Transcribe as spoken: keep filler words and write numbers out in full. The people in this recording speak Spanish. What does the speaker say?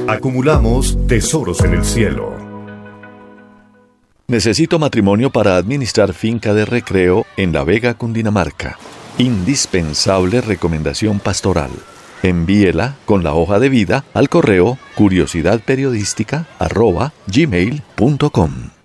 Acumulamos tesoros en el cielo. Necesito matrimonio para administrar finca de recreo en La Vega, Cundinamarca. Indispensable recomendación pastoral. Envíela con la hoja de vida al correo curiosidadperiodística arroba gmail punto com.